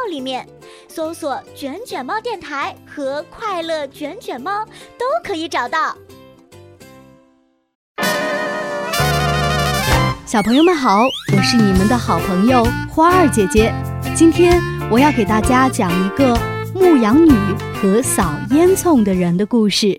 里面，搜索卷卷猫电台和快乐卷卷猫都可以找到。 小朋友们好，我是你们的好朋友花儿姐姐。今天我要给大家讲一个牧羊女和扫烟囱的人的故事。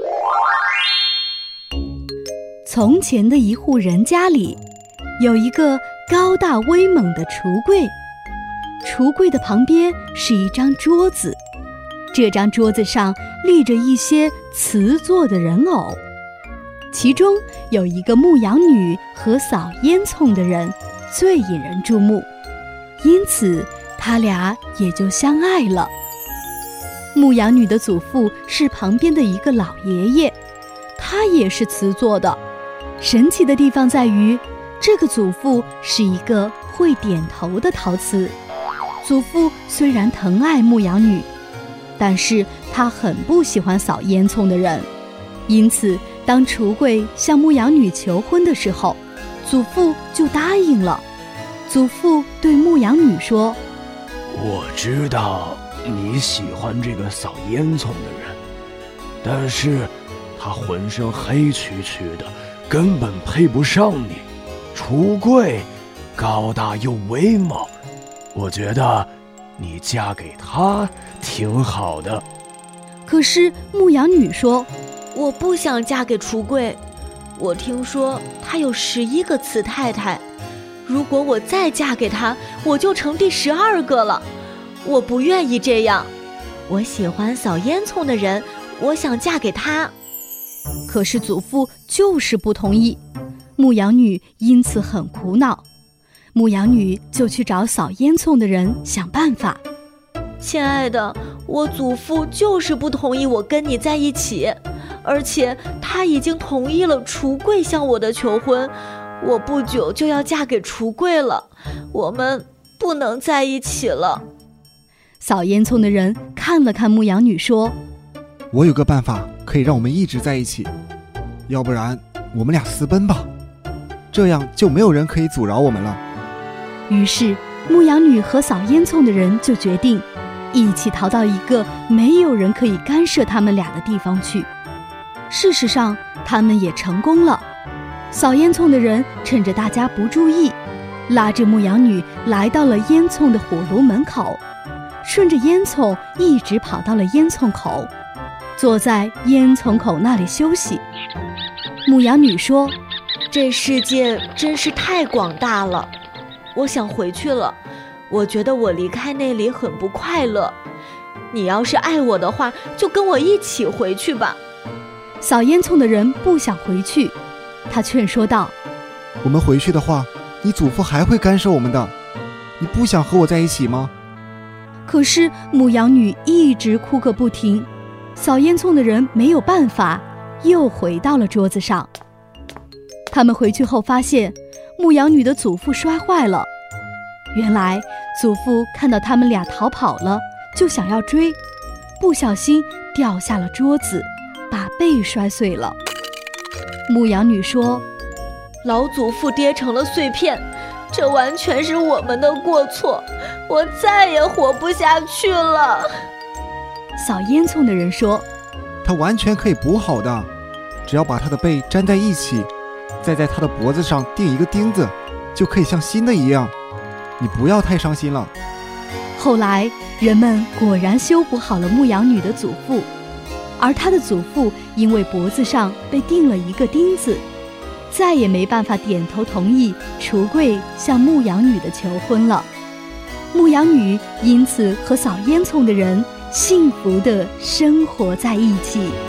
从前的一户人家里，有一个高大威猛的橱柜，橱柜的旁边是一张桌子，这张桌子上立着一些瓷做的人偶，其中有一个牧羊女和扫烟囱的人最引人注目，因此他俩也就相爱了。牧羊女的祖父是旁边的一个老爷爷，他也是瓷做的。神奇的地方在于，这个祖父是一个会点头的陶瓷。祖父虽然疼爱牧羊女，但是他很不喜欢扫烟囱的人，因此当橱柜向牧羊女求婚的时候，祖父就答应了。祖父对牧羊女说： 我知道你喜欢这个扫烟囱的人，但是他浑身黑黢黢的，根本配不上你。橱柜高大又威猛，我觉得你嫁给他挺好的。 可是牧羊女说： 我不想嫁给橱柜，我听说他有11个瓷太太，如果我再嫁给他，我就成第12个了。我不愿意这样，我喜欢扫烟囱的人，我想嫁给他。 可是祖父就是不同意，牧羊女因此很苦恼。牧羊女就去找扫烟囱的人想办法。 亲爱的，我祖父就是不同意我跟你在一起，而且他已经同意了橱柜向我的求婚，我不久就要嫁给橱柜了，我们不能在一起了。 扫烟囱的人看了看牧羊女说： 我有个办法可以让我们一直在一起，要不然我们俩私奔吧，这样就没有人可以阻挠我们了。 于是牧羊女和扫烟囱的人就决定一起逃到一个没有人可以干涉他们俩的地方去。事实上他们也成功了。扫烟囱的人趁着大家不注意，拉着牧羊女来到了烟囱的火炉门口，顺着烟囱一直跑到了烟囱口，坐在烟囱口那里休息。牧羊女说： 这世界真是太广大了，我想回去了，我觉得我离开那里很不快乐，你要是爱我的话，就跟我一起回去吧。 扫烟囱的人不想回去，他劝说道： 我们回去的话，你祖父还会干涉我们的，你不想和我在一起吗？ 可是牧羊女一直哭个不停，扫烟囱的人没有办法，又回到了桌子上。他们回去后发现牧羊女的祖父摔坏了，原来祖父看到他们俩逃跑了，就想要追，不小心掉下了桌子，把背摔碎了。牧羊女说： 老祖父跌成了碎片，这完全是我们的过错，我再也活不下去了。 扫烟囱的人说： 他完全可以补好的，只要把他的背粘在一起，再在他的脖子上钉一个钉子，就可以像新的一样，你不要太伤心了。 后来人们果然修补好了牧羊女的祖父，而他的祖父因为脖子上被钉了一个钉子，再也没办法点头同意橱柜向牧羊女的求婚了。牧羊女因此和扫烟囱的人幸福地生活在一起。